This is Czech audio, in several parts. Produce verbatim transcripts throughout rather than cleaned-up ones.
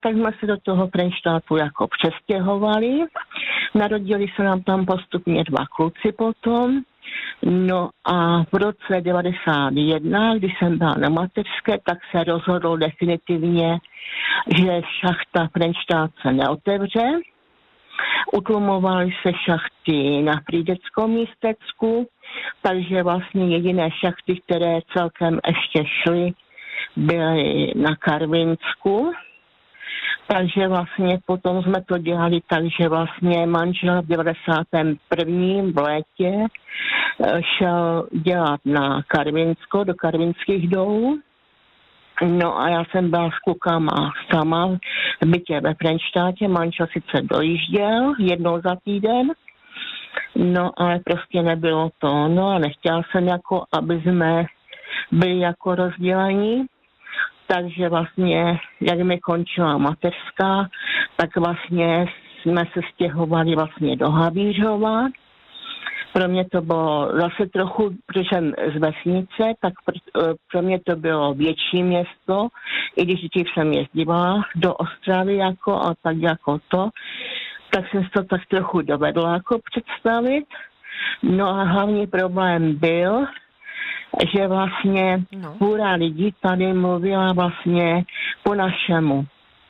tak jsme se do toho Frenštátu jako přestěhovali. Narodili se nám tam postupně dva kluci potom. No a v roce devadesát jedna, když jsem byla na mateřské, tak se rozhodlo definitivně, že šachta Frenštát se neotevře. Utlumovaly se šachty na Frýdeckom místecku, takže vlastně jediné šachty, které celkem ještě šly, byly na Karvinsku. Takže vlastně potom jsme to dělali tak, že vlastně manžel v devadesátém prvním v létě šel dělat na Karvinsko, do Karvinských dolů. No a já jsem byla s klukama sama v bytě ve Frenštátě, manžel sice dojížděl jednou za týden, no ale prostě nebylo to, no a nechtěla jsem jako, aby jsme byli jako rozdělení. Takže vlastně, jak mi končila mateřská, tak vlastně jsme se stěhovali vlastně do Havířova. Pro mě to bylo zase trochu, protože jsem z vesnice, tak pro mě to bylo větší město, i když dřív jsem jezdila do Ostravy jako a tak jako to, tak jsem si to tak trochu dovedla jako představit. No a hlavní problém byl, že vlastně no. půra lidí tady mluvila vlastně po našemu.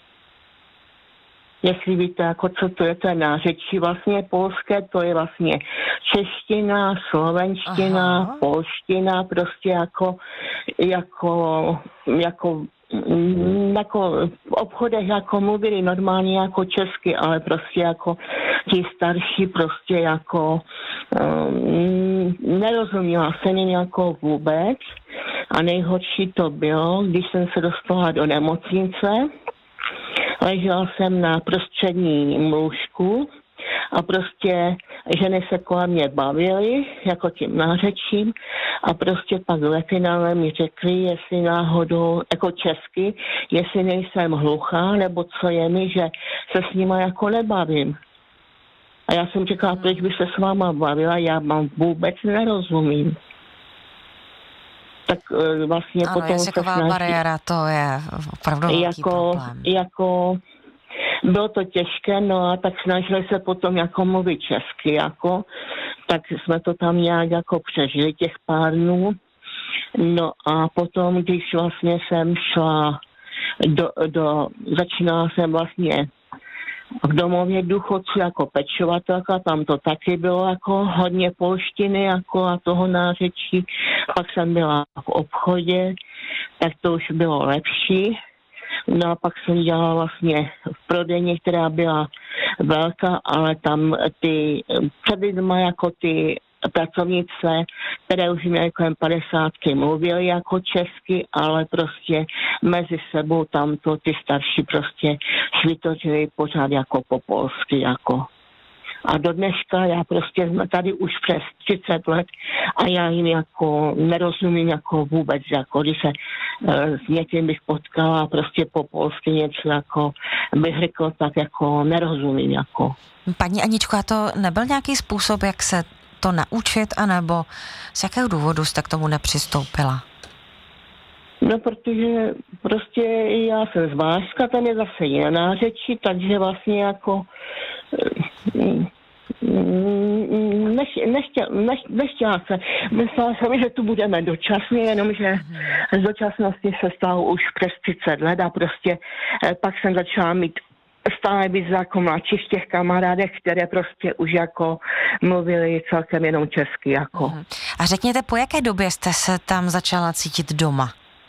Jestli víte, jako co to je, to je nářečí vlastně polské, to je vlastně čeština, slovenština, Aha. polština, prostě jako, jako, jako, jako v obchodech jako mluvili normálně jako česky, ale prostě jako ti starší prostě jako um, nerozuměla se jim jako vůbec. A nejhorší to bylo, když jsem se dostala do nemocnice. Ležela jsem na prostředním lůžku a prostě ženy se kolem mě bavily, jako tím nářečím, a prostě pak ve finále mi řekli, jestli náhodou, jako česky, jestli nejsem hluchá, nebo co je mi, že se s nima jako nebavím. A já jsem říkala, proč by se s váma bavila, já vám vůbec nerozumím. Tak vlastně ano, potom jazyková snaží... bariéra, to je opravdu velký jako, problém. Jako, bylo to těžké, no a tak snažili se potom jako mluvit česky, jako, tak jsme to tam nějak jako přežili těch pár dnů. No a potom, když vlastně jsem šla do, do začínala jsem vlastně v domově důchodců jako pečovatelka, tam to taky bylo jako hodně polštiny jako a toho nářečí. Pak jsem byla v obchodě, tak to už bylo lepší. No a pak jsem dělala vlastně v prodejně, která byla velká, ale tam ty před lidma jako ty pracovnice, které už měly kolem padesátky, mluvily jako česky, ale prostě mezi sebou tamto ty starší prostě švitořili pořád jako po polsky, jako. A do dneška já prostě jsme tady už přes třicet let a já jim jako nerozumím jako vůbec, jako když se e, s někým bych potkala a prostě po polsky něco jako bych řekl, tak jako nerozumím, jako. Paní Aničko, a to nebyl nějaký způsob, jak se to naučit, anebo z jakého důvodu jste k tomu nepřistoupila? No, protože prostě já jsem z Vážska, tam je zase jiná řeči, takže vlastně jako nech, nechtěla, nech, nechtěla se. Myslela jsem, že tu budeme dočasně, jenomže z dočasnosti se stalo už přes třicet let a prostě pak jsem začala mít stále víc jako mladších těch kamarádek, které prostě už jako mluvili celkem jenom česky, jako. Uhum. A řekněte, po jaké době jste se tam začala cítit doma?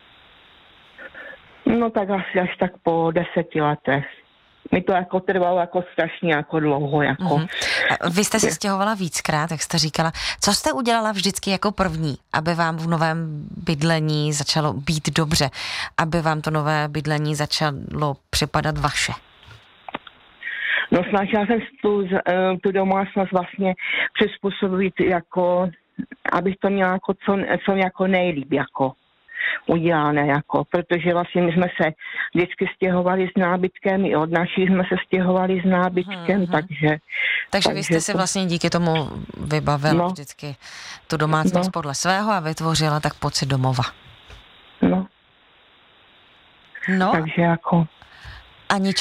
No tak asi až tak po deseti letech. Mi to jako trvalo jako strašně jako dlouho, jako. Uhum. Vy jste se stěhovala víckrát, jak jste říkala. Co jste udělala vždycky jako první, aby vám v novém bydlení začalo být dobře, aby vám to nové bydlení začalo připadat vaše? No snažila jsem tu, tu domácnost vlastně přizpůsobit jako, abych to měla jako co, co jako nejlíp jako udělané, jako, protože vlastně my jsme se vždycky stěhovali s nábytkem, i od našich jsme se stěhovali s nábytkem, hmm, takže... Takže, takže vy jste si vlastně díky tomu vybavila no, vždycky tu domácnost no, podle svého a vytvořila tak pocit domova. No. No. Takže jako... Aničko,